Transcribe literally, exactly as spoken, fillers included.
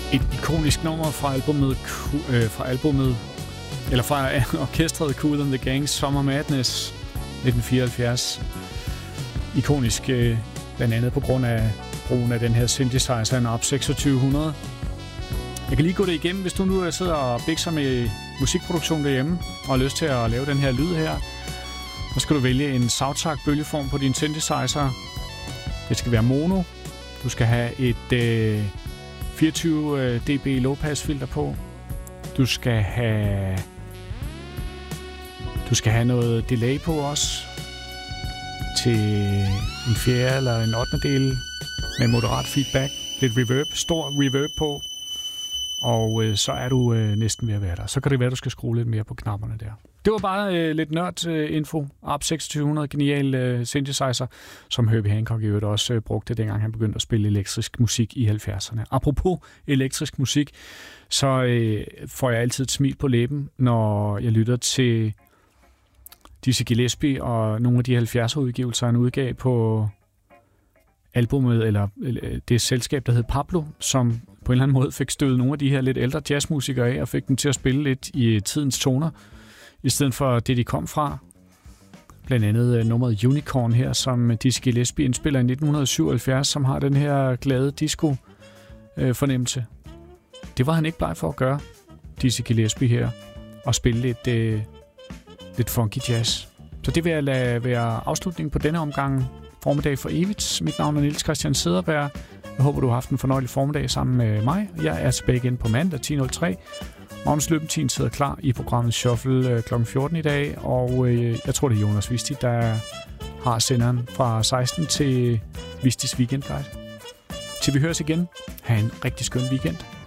Et ikonisk nummer fra albumet, øh, fra albumet eller fra orkestret Kool and the Gang, Summer Madness nitten fireoghalvfjerds. Ikonisk øh, blandt andet på grund af brugen af den her synthesizer, en A R P seksogtyve hundrede. Jeg kan lige gå det igennem, hvis du nu sidder og bikser med musikproduktion derhjemme og har lyst til at lave den her lyd her. Så skal du vælge en Soundtrack-bølgeform på din synthesizer. Det skal være mono. Du skal have et øh, fireogtyve dB low-pass filter på. Du skal have du skal have noget delay på også til en fjerde eller en ottendedel med moderat feedback. Lidt reverb, stor reverb på. Og øh, så er du øh, næsten ved at være der. Så kan det være, at du skal skrue lidt mere på knapperne der. Det var bare øh, lidt nørd-info. A R P seksogtyve hundrede, genial øh, synthesizer, som Herbie Hancock i øvrigt også øh, brugte, dengang han begyndte at spille elektrisk musik i halvfjerdserne. Apropos elektrisk musik, så øh, får jeg altid et smil på læben, når jeg lytter til Dizzy Gillespie og nogle af de halvfjerdser udgivelser, han udgav på albumet, eller, eller det selskab, der hed Pablo, som på en eller anden måde fik støvet nogle af de her lidt ældre jazzmusikere af, og fik dem til at spille lidt i tidens toner, i stedet for det, de kom fra. Blandt andet nummeret Unicorn her, som Dizzy Gillespie indspiller i nitten syvoghalvfjerds, som har den her glade disco-fornemmelse. Det var han ikke bleg for at gøre, Dizzy Gillespie her, og spille lidt, øh, lidt funky jazz. Så det vil jeg lade være afslutningen på denne omgang Formiddag for evigt. Mit navn er Niels Christian Cederberg. Jeg håber, du har haft en fornøjelig formiddag sammen med mig. Jeg er tilbage igen på mandag ti nul tre. Magnus Løbentin sidder klar i programmet Shuffle klokken fjorten i dag, og øh, jeg tror, det er Jonas Visti, der har senderen fra seksten til Vistis Weekend Guide. Til vi høres igen. Ha' en rigtig skøn weekend.